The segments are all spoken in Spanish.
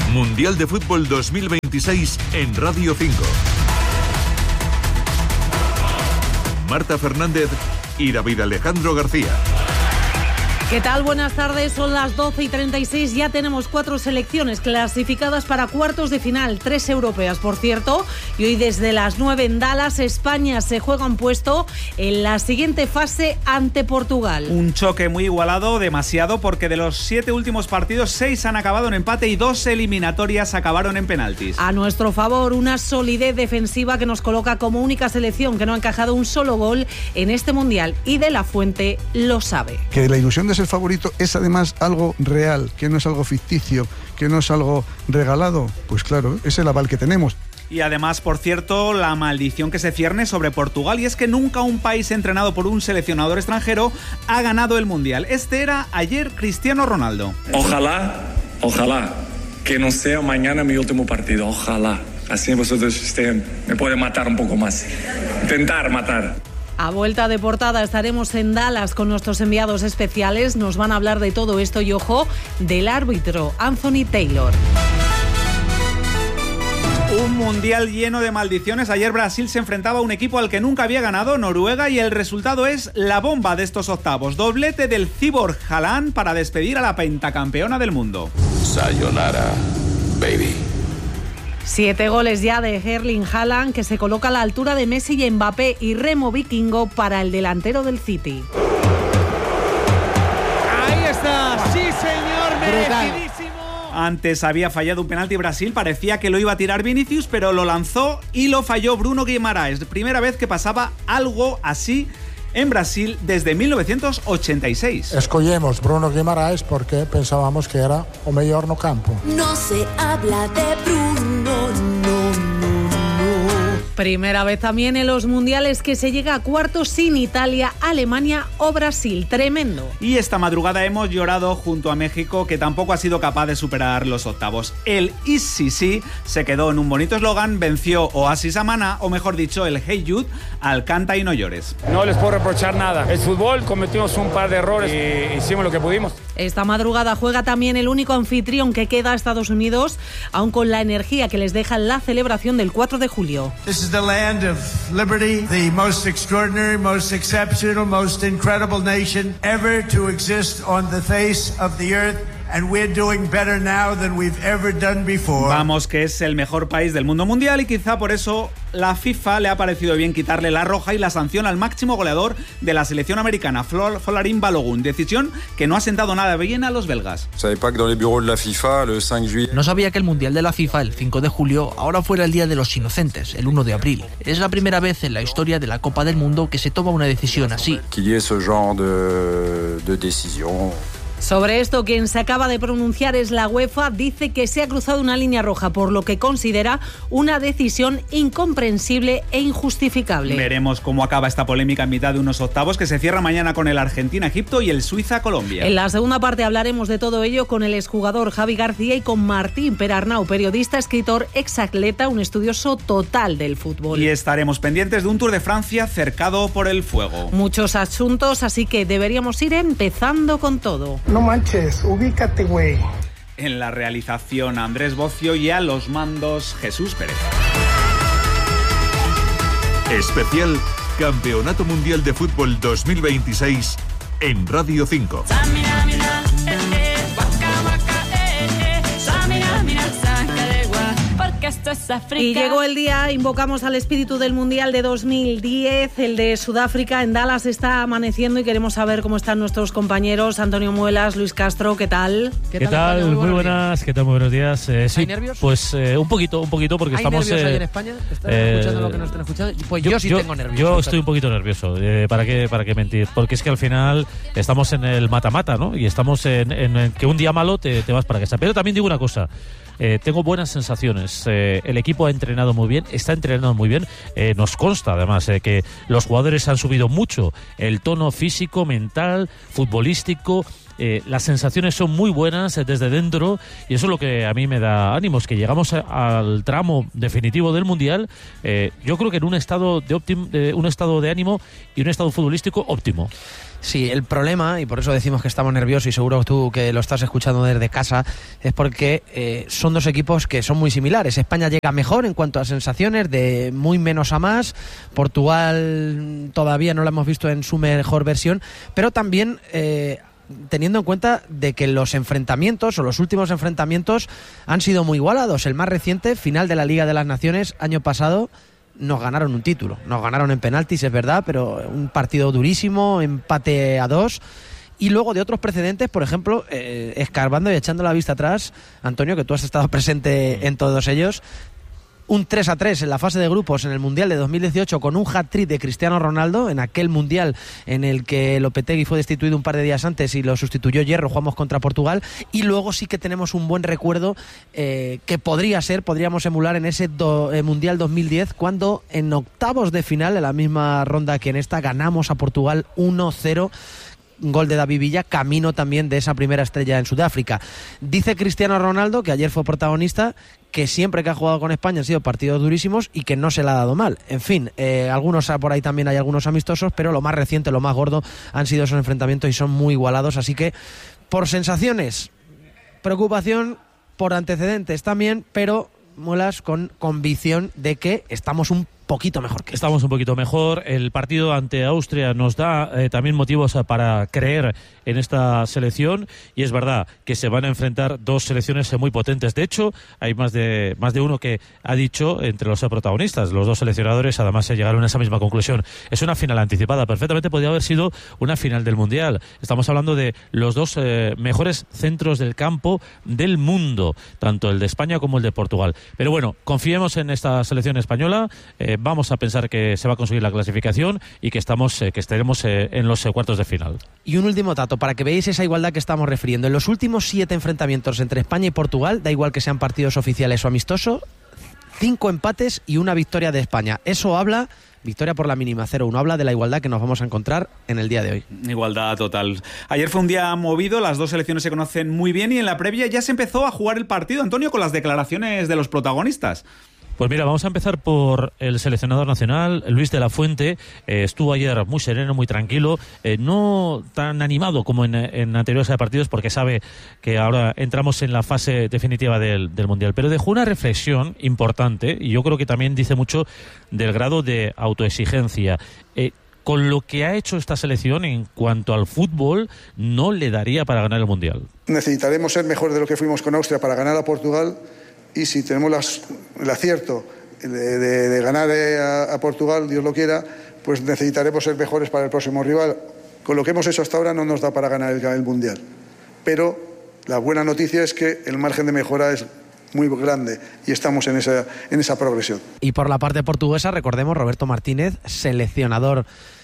Mundial de Fútbol 2026 en Radio 5. Marta Fernández y David Alejandro García. ¿Qué tal? Buenas tardes, son las 12:36, ya tenemos 4 selecciones clasificadas para cuartos de final, 3 europeas, por cierto, y hoy desde las 9 en Dallas, España se juega un puesto en la siguiente fase ante Portugal. Un choque muy igualado, demasiado, porque de los 7 últimos partidos, 6 han acabado en empate y 2 eliminatorias acabaron en penaltis. A nuestro favor, una solidez defensiva que nos coloca como única selección que no ha encajado un solo gol en este Mundial, y De La Fuente lo sabe. Que la ilusión de el favorito es además algo real, que no es algo ficticio, que no es algo regalado, pues claro, es el aval que tenemos. Y además, por cierto, la maldición que se cierne sobre Portugal, y es que nunca un país entrenado por un seleccionador extranjero ha ganado el Mundial. Este era ayer Cristiano Ronaldo. Ojalá que no sea mañana mi último partido, ojalá. Así vosotros me pueden matar un poco más, intentar matar. A vuelta de portada estaremos en Dallas con nuestros enviados especiales. Nos van a hablar de todo esto y, ojo, del árbitro Anthony Taylor. Un mundial lleno de maldiciones. Ayer Brasil se enfrentaba a un equipo al que nunca había ganado, Noruega, y el resultado es la bomba de estos octavos. Doblete del Cyborg Haaland para despedir a la pentacampeona del mundo. Sayonara, baby. 7 goles ya de Erling Haaland, que se coloca a la altura de Messi y Mbappé, y remo vikingo para el delantero del City. Ahí está, sí señor, merecidísimo. Antes había fallado un penalti Brasil, parecía que lo iba a tirar Vinicius, pero lo lanzó y lo falló Bruno Guimaraes. Primera vez que pasaba algo así en Brasil desde 1986. Escollemos Bruno Guimaraes porque pensábamos que era o mellor no campo. No se habla de Bruno, no. Primera vez también en los mundiales que se llega a cuartos sin Italia, Alemania o Brasil. Tremendo. Y esta madrugada hemos llorado junto a México, que tampoco ha sido capaz de superar los octavos. El ICC se quedó en un bonito eslogan, venció Oasis a Maná, o mejor dicho, el Hey Jude al Canta y no llores. No les puedo reprochar nada. Es fútbol, cometimos un par de errores y hicimos lo que pudimos. Esta madrugada juega también el único anfitrión que queda, Estados Unidos, aun con la energía que les deja la celebración del 4 de julio. This is the land of liberty, the most extraordinary, most exceptional, most incredible nation ever to exist on the face of the earth. And we're doing better now than we've ever done before. Vamos, que es el mejor país del mundo mundial, y quizá por eso la FIFA le ha parecido bien quitarle la roja y la sanción al máximo goleador de la selección americana, Folarin Balogun. Decisión que no ha sentado nada bien a los belgas. No sabía que el Mundial de la FIFA, el 5 de julio, ahora fuera el Día de los Inocentes, el 1 de abril. Es la primera vez en la historia de la Copa del Mundo que se toma una decisión así. Sobre esto, quien se acaba de pronunciar es la UEFA. Dice que se ha cruzado una línea roja, por lo que considera una decisión incomprensible e injustificable. Veremos cómo acaba esta polémica en mitad de unos octavos que se cierra mañana con el Argentina-Egipto y el Suiza-Colombia. En la segunda parte hablaremos de todo ello con el exjugador Javi García y con Martín Perarnau, periodista, escritor, exacatleta, un estudioso total del fútbol. Y estaremos pendientes de un Tour de Francia cercado por el fuego. Muchos asuntos, así que deberíamos ir empezando con todo. No manches, ubícate, güey. En la realización, Andrés Bocio, y a los mandos, Jesús Pérez. Especial Campeonato Mundial de Fútbol 2026 en Radio 5. Y llegó el día, invocamos al espíritu del Mundial de 2010, el de Sudáfrica. En Dallas está amaneciendo y queremos saber cómo están nuestros compañeros. Antonio Muelas, Luis Castro, ¿qué tal? ¿Qué tal? Muy buenas, ¿qué tal? Muy buenos días. ¿Hay nervios? Pues un poquito, porque ¿Hay estamos... nervios ahí en España? ¿Están escuchando lo que nos están escuchando? Pues yo sí tengo nervios. Yo estoy un poquito nervioso, ¿para qué mentir? Porque es que al final estamos en el mata-mata, ¿no? Y estamos en que un día malo te vas para casa. Pero también digo una cosa. Tengo buenas sensaciones. El equipo ha entrenado muy bien, está entrenando muy bien. Nos consta, además, que los jugadores han subido mucho el tono físico, mental, futbolístico. las sensaciones son muy buenas desde dentro y eso es lo que a mí me da ánimos, que llegamos al tramo definitivo del Mundial, yo creo que en un estado de ánimo y un estado futbolístico óptimo. Sí, el problema, y por eso decimos que estamos nerviosos, y seguro tú que lo estás escuchando desde casa, es porque son dos equipos que son muy similares. España llega mejor en cuanto a sensaciones, de muy menos a más. Portugal todavía no lo hemos visto en su mejor versión, pero también teniendo en cuenta de que los enfrentamientos o los últimos enfrentamientos han sido muy igualados. El más reciente, final de la Liga de las Naciones año pasado, nos ganaron un título, nos ganaron en penaltis, es verdad, pero un partido durísimo, empate a 2. Y luego de otros precedentes, por ejemplo, escarbando y echando la vista atrás, Antonio, que tú has estado presente en todos ellos, un 3-3 en la fase de grupos en el Mundial de 2018 con un hat-trick de Cristiano Ronaldo, en aquel Mundial en el que Lopetegui fue destituido un par de días antes y lo sustituyó Hierro, jugamos contra Portugal. Y luego sí que tenemos un buen recuerdo que podríamos emular en ese Mundial 2010, cuando en octavos de final, en la misma ronda que en esta, ganamos a Portugal 1-0. Gol de David Villa, camino también de esa primera estrella en Sudáfrica. Dice Cristiano Ronaldo, que ayer fue protagonista, que siempre que ha jugado con España han sido partidos durísimos y que no se le ha dado mal. En fin, algunos por ahí también hay algunos amistosos, pero lo más reciente, lo más gordo, han sido esos enfrentamientos y son muy igualados. Así que, por sensaciones, preocupación, por antecedentes también, pero muelas con convicción de que estamos un poquito mejor que estamos un poquito mejor. El partido ante Austria nos da también motivos para creer en esta selección, y es verdad que se van a enfrentar dos selecciones muy potentes. De hecho, hay más de uno que ha dicho entre los protagonistas, los dos seleccionadores, además se llegaron a esa misma conclusión. Es una final anticipada, perfectamente podría haber sido una final del Mundial. Estamos hablando de los dos mejores centros del campo del mundo, tanto el de España como el de Portugal. Pero bueno, confiemos en esta selección española. Vamos a pensar que se va a conseguir la clasificación y que estaremos en los cuartos de final. Y un último dato, para que veáis esa igualdad que estamos refiriendo. En los últimos 7 enfrentamientos entre España y Portugal, da igual que sean partidos oficiales o amistosos, 5 empates y una victoria de España. Eso habla, victoria por la mínima, 0-1, habla de la igualdad que nos vamos a encontrar en el día de hoy. Igualdad total. Ayer fue un día movido, las dos selecciones se conocen muy bien y en la previa ya se empezó a jugar el partido, Antonio, con las declaraciones de los protagonistas. Pues mira, vamos a empezar por el seleccionador nacional, Luis de la Fuente. Estuvo ayer muy sereno, muy tranquilo, no tan animado como en anteriores partidos, porque sabe que ahora entramos en la fase definitiva del Mundial. Pero dejó una reflexión importante, y yo creo que también dice mucho del grado de autoexigencia. Con lo que ha hecho esta selección en cuanto al fútbol, no le daría para ganar el Mundial. Necesitaremos ser mejor de lo que fuimos con Austria para ganar a Portugal. Y si tenemos el acierto de ganar a Portugal, Dios lo quiera, pues necesitaremos ser mejores para el próximo rival. Con lo que hemos hecho hasta ahora no nos da para ganar el Mundial. Pero la buena noticia es que el margen de mejora es muy grande y estamos en esa progresión. Y por la parte portuguesa, recordemos, Roberto Martínez, seleccionador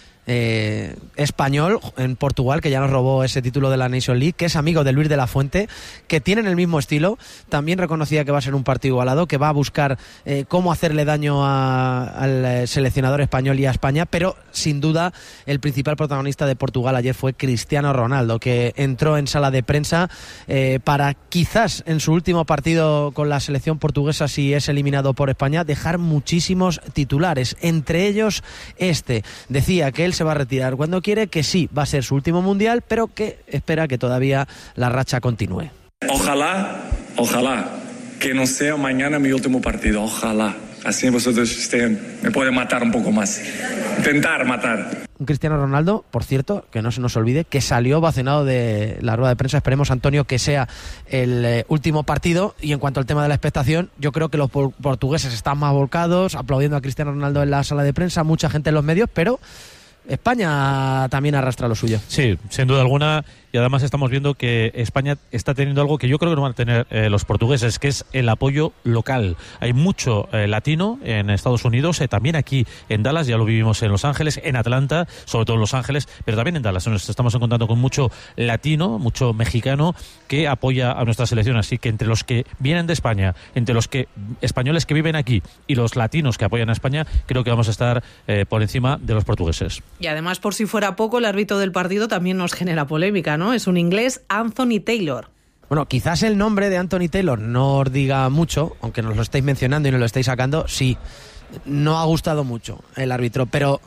español en Portugal, que ya nos robó ese título de la Nation League, que es amigo de Luis de la Fuente, que tienen el mismo estilo. También reconocía que va a ser un partido igualado, que va a buscar cómo hacerle daño al seleccionador español y a España, pero sin duda el principal protagonista de Portugal ayer fue Cristiano Ronaldo, que entró en sala de prensa para quizás en su último partido con la selección portuguesa, si es eliminado por España, dejar muchísimos titulares, entre ellos decía que él se va a retirar cuando quiere, que sí, va a ser su último Mundial, pero que espera que todavía la racha continúe. Ojalá que no sea mañana mi último partido, ojalá. Así vosotros me pueden matar un poco más, intentar matar. Un Cristiano Ronaldo, por cierto, que no se nos olvide, que salió vacionado de la rueda de prensa. Esperemos, Antonio, que sea el último partido. Y en cuanto al tema de la expectación, yo creo que los portugueses están más volcados, aplaudiendo a Cristiano Ronaldo en la sala de prensa, mucha gente en los medios, pero España también arrastra lo suyo. Sí, sin duda alguna, y además estamos viendo que España está teniendo algo que yo creo que no van a tener los portugueses, que es el apoyo local. Hay mucho latino en Estados Unidos, también aquí en Dallas, ya lo vivimos en Los Ángeles, en Atlanta, sobre todo en Los Ángeles, pero también en Dallas. Nos estamos encontrando con mucho latino, mucho mexicano que apoya a nuestra selección, así que entre los que vienen de España, entre los que españoles que viven aquí y los latinos que apoyan a España, creo que vamos a estar por encima de los portugueses. Y además, por si fuera poco, el árbitro del partido también nos genera polémica, ¿no? Es un inglés, Anthony Taylor. Bueno, quizás el nombre de Anthony Taylor no os diga mucho, aunque nos lo estáis mencionando y nos lo estáis sacando. Sí, no ha gustado mucho el árbitro, pero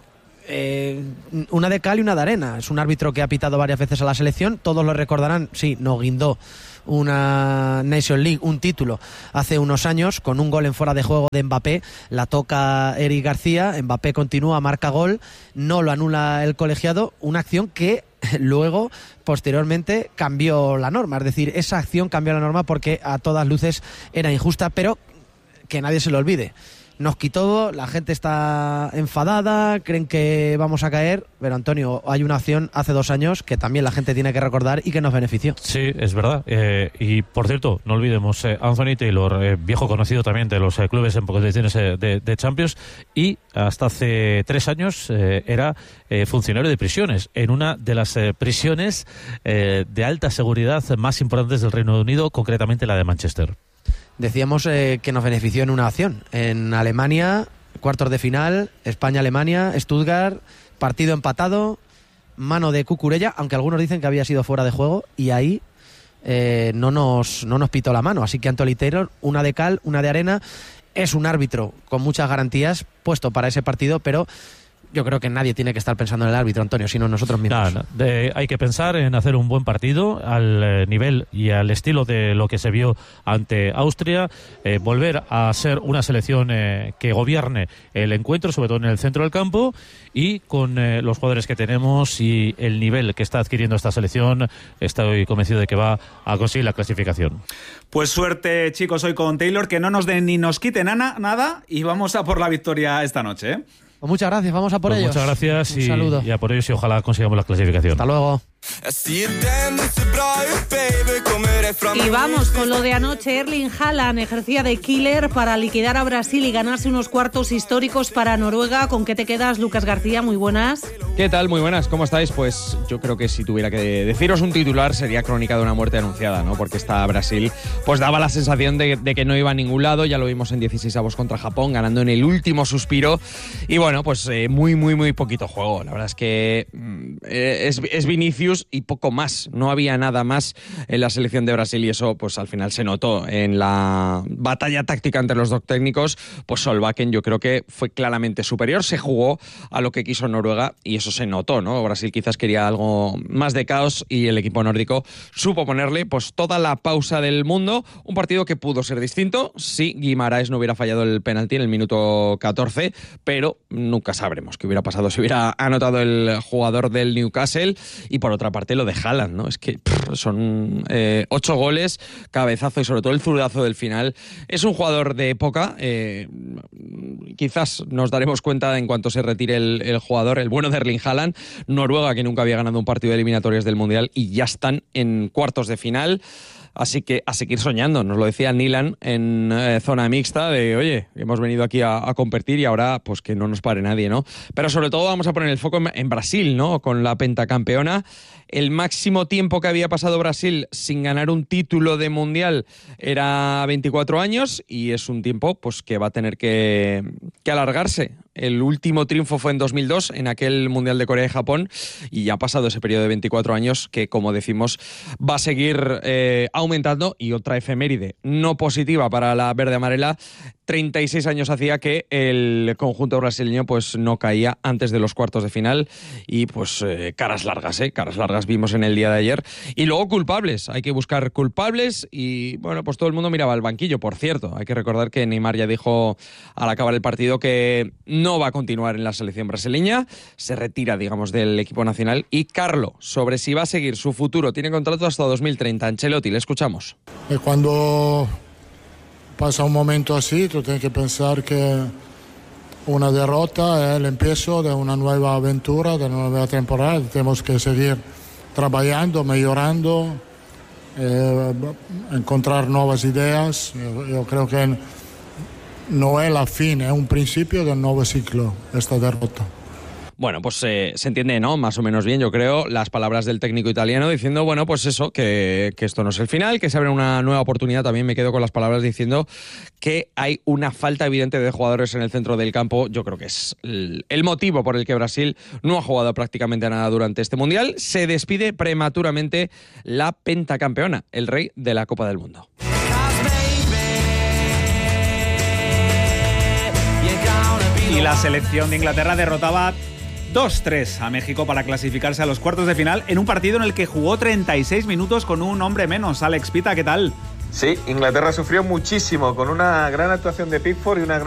una de cal y una de arena. Es un árbitro que ha pitado varias veces a la selección, todos lo recordarán. Sí, nos guindó una Nation League, un título hace unos años con un gol en fuera de juego de Mbappé. La toca Eric García, Mbappé continúa, marca gol, no lo anula el colegiado, una acción que luego posteriormente cambió la norma. Es decir, esa acción cambió la norma porque a todas luces era injusta, pero que nadie se lo olvide. Nos quitó, la gente está enfadada, creen que vamos a caer, pero Antonio, hay una acción hace 2 años que también la gente tiene que recordar y que nos benefició. Sí, es verdad. Y por cierto, no olvidemos, Anthony Taylor, viejo conocido también de los clubes en competiciones de Champions, y hasta hace 3 años era funcionario de prisiones, en una de las prisiones de alta seguridad más importantes del Reino Unido, concretamente la de Manchester. Decíamos que nos benefició en una acción. En Alemania, cuartos de final, España-Alemania, Stuttgart, partido empatado, mano de Cucurella, aunque algunos dicen que había sido fuera de juego, y ahí no nos pitó la mano. Así que Anthony Taylor, una de cal, una de arena, es un árbitro con muchas garantías puesto para ese partido, pero yo creo que nadie tiene que estar pensando en el árbitro, Antonio, sino nosotros mismos. Hay que pensar en hacer un buen partido al nivel y al estilo de lo que se vio ante Austria, volver a ser una selección que gobierne el encuentro, sobre todo en el centro del campo, y con los jugadores que tenemos y el nivel que está adquiriendo esta selección, estoy convencido de que va a conseguir la clasificación. Pues suerte, chicos, hoy con Taylor, que no nos den ni nos quiten nada, y vamos a por la victoria esta noche, ¿eh? Pues muchas gracias, vamos a por ellos. Muchas gracias un saludo. Y a por ellos, y ojalá consigamos la clasificación. Hasta luego. Y vamos con lo de anoche. Erling Haaland ejercía de killer para liquidar a Brasil y ganarse unos cuartos históricos para Noruega. ¿Con qué te quedas, Lucas García? Muy buenas. ¿Qué tal? Muy buenas, ¿cómo estáis? Pues yo creo que si tuviera que deciros un titular sería crónica de una muerte anunciada, ¿no? Porque esta Brasil pues daba la sensación de que no iba a ningún lado. Ya lo vimos en 16avos contra Japón, ganando en el último suspiro. Y bueno, pues muy poquito juego. La verdad es que es Vinicius y poco más. No había nada más en la selección de Brasil, y eso pues al final se notó en la batalla táctica entre los dos técnicos. Pues Solbakken yo creo que fue claramente superior, se jugó a lo que quiso Noruega y eso se notó, ¿no? Brasil quizás quería algo más de caos y el equipo nórdico supo ponerle pues toda la pausa del mundo. Un partido que pudo ser distinto si Guimaraes no hubiera fallado el penalti en el minuto 14, pero nunca sabremos qué hubiera pasado si hubiera anotado el jugador del Newcastle. Y por otra parte lo de Haaland, ¿no? Es que son 8 goles, cabezazo y sobre todo el zurdazo del final. Es un jugador de época, quizás nos daremos cuenta en cuanto se retire el jugador, el bueno de Erling Haaland. Noruega, que nunca había ganado un partido de eliminatorias del Mundial, y ya están en cuartos de final. Así que a seguir soñando, nos lo decía Nilan en zona mixta, de oye, hemos venido aquí a competir y ahora pues que no nos pare nadie, ¿no? Pero sobre todo vamos a poner el foco en Brasil, ¿no? Con la pentacampeona. El máximo tiempo que había pasado Brasil sin ganar un título de mundial era 24 años y es un tiempo pues que va a tener que alargarse. El último triunfo fue en 2002, en aquel Mundial de Corea y Japón, y ya ha pasado ese periodo de 24 años que, como decimos, va a seguir aumentando. Y otra efeméride no positiva para la verde-amarela: 36 años hacía que el conjunto brasileño pues no caía antes de los cuartos de final, y pues caras largas vimos en el día de ayer. Y luego culpables, hay que buscar culpables, y bueno, pues todo el mundo miraba al banquillo. Por cierto, hay que recordar que Neymar ya dijo al acabar el partido que no va a continuar en la selección brasileña, se retira, digamos, del equipo nacional. Y Carlo, sobre si va a seguir su futuro, tiene contrato hasta 2030. Ancelotti, le escuchamos. Cuando pasa un momento así, tú tienes que pensar que una derrota es el empiezo de una nueva aventura, de una nueva temporada. Tenemos que seguir trabajando, mejorando, encontrar nuevas ideas. Yo creo que no es la fin, es un principio del nuevo ciclo, esta derrota. Bueno, pues se entiende, ¿no? Más o menos bien, yo creo, las palabras del técnico italiano diciendo, bueno, pues eso, que esto no es el final, que se abre una nueva oportunidad. También me quedo con las palabras diciendo que hay una falta evidente de jugadores en el centro del campo. Yo creo que es el motivo por el que Brasil no ha jugado prácticamente a nada durante este Mundial. Se despide prematuramente la pentacampeona, el rey de la Copa del Mundo. Y la selección de Inglaterra derrotaba 2-3 a México para clasificarse a los cuartos de final en un partido en el que jugó 36 minutos con un hombre menos. Alex Pita, ¿qué tal? Sí, Inglaterra sufrió muchísimo con una gran actuación de Pickford y una gran